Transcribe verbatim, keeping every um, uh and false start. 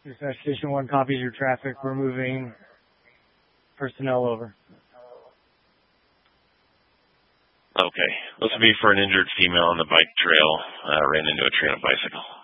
Dispatch Station one copies your traffic. We're moving personnel over. Okay. This will be for an injured female on the bike trail. Uh, ran into a tree on a bicycle.